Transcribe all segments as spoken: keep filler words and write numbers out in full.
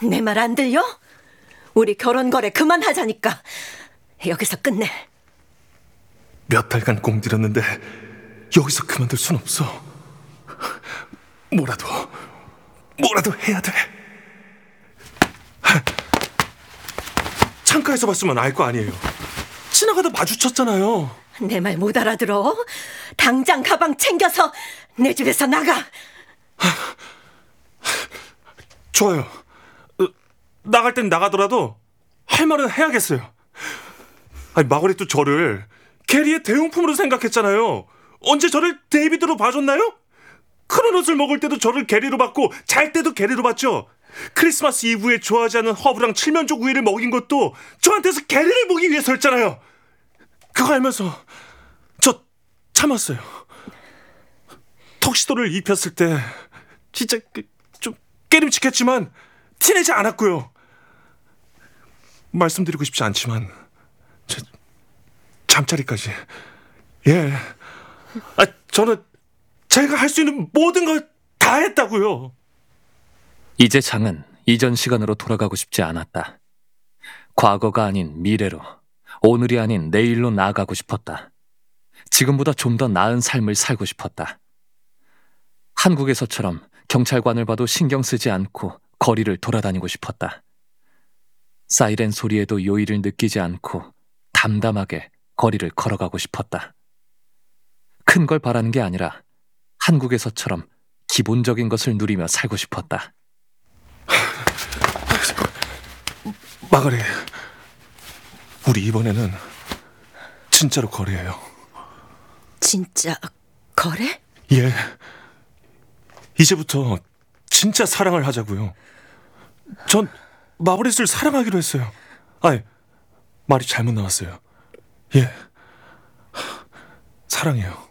내 말 안 들려? 우리 결혼 거래 그만하자니까. 여기서 끝내. 몇 달간 공들였는데 여기서 그만둘 순 없어. 뭐라도 뭐라도 해야 돼. 창가에서 봤으면 알 거 아니에요. 지나가다 마주쳤잖아요. 내 말 못 알아들어? 당장 가방 챙겨서 내 집에서 나가. 좋아요. 어, 나갈 땐 나가더라도 할 말은 해야겠어요. 아니, 마거릿도 저를 게리의 대용품으로 생각했잖아요. 언제 저를 데이비드로 봐줬나요? 크로넛을 먹을 때도 저를 게리로 봤고 잘 때도 게리로 봤죠. 크리스마스 이브에 좋아하지 않는 허브랑 칠면조 구이를 먹인 것도 저한테서 게리를 보기 위해서였잖아요. 그거 알면서 저 참았어요. 턱시도를 입혔을 때 진짜 좀 깨림칙했지만 티내지 않았고요. 말씀드리고 싶지 않지만 제 잠자리까지. 예, 아, 저는 제가 할 수 있는 모든 걸 다 했다고요. 이제 장은 이전 시간으로 돌아가고 싶지 않았다. 과거가 아닌 미래로, 오늘이 아닌 내일로 나아가고 싶었다. 지금보다 좀 더 나은 삶을 살고 싶었다. 한국에서처럼 경찰관을 봐도 신경 쓰지 않고 거리를 돌아다니고 싶었다. 사이렌 소리에도 요의를 느끼지 않고 담담하게 거리를 걸어가고 싶었다. 큰 걸 바라는 게 아니라 한국에서처럼 기본적인 것을 누리며 살고 싶었다. 마거릿, 우리 이번에는 진짜로 거래해요. 진짜 거래? 예, 이제부터 진짜 사랑을 하자고요. 전 마거릿을 사랑하기로 했어요. 아니, 말이 잘못 나왔어요. 예, 사랑해요.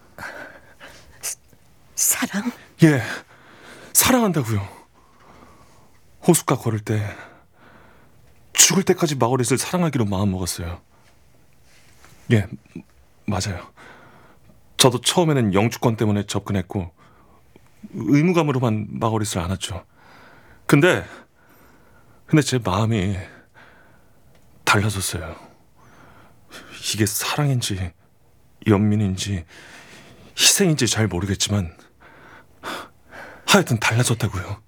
사랑? 예, 사랑한다고요. 호숫가 걸을 때 죽을 때까지 마거릿을 사랑하기로 마음먹었어요. 예, 맞아요. 저도 처음에는 영주권 때문에 접근했고 의무감으로만 마거릿을 안았죠. 근데 근데 제 마음이 달라졌어요. 이게 사랑인지 연민인지 희생인지 잘 모르겠지만 하여튼 달라졌다고요.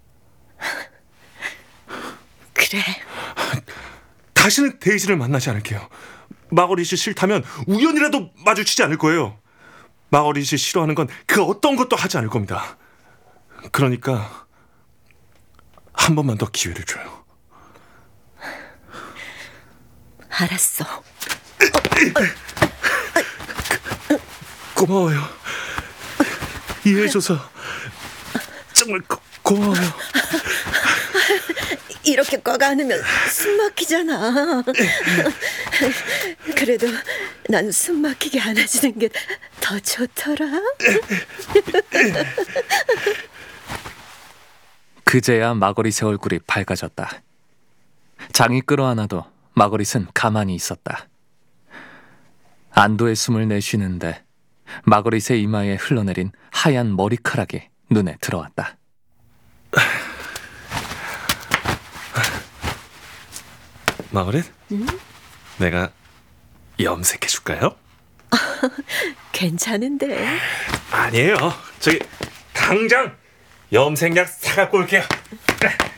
그래. 다시는 데이지를 만나지 않을게요. 마거릿이 싫다면 우연이라도 마주치지 않을 거예요. 마거릿이 싫어하는 건 그 어떤 것도 하지 않을 겁니다. 그러니까 한 번만 더 기회를 줘요. 알았어. 고마워요. 이해해줘서 정말 고, 고마워요. 이렇게 꽉 안으면 숨 막히잖아. 그래도 난 숨 막히게 안아주는 게 더 좋더라. 그제야 마거릿의 얼굴이 밝아졌다. 장이 끌어안아도 마거릿은 가만히 있었다. 안도의 숨을 내쉬는데 마거릿의 이마에 흘러내린 하얀 머리카락이 눈에 들어왔다. 마거릿? 응? 내가 염색해줄까요? 괜찮은데. 아니에요. 저기 당장 염색약 사갖고 올게요.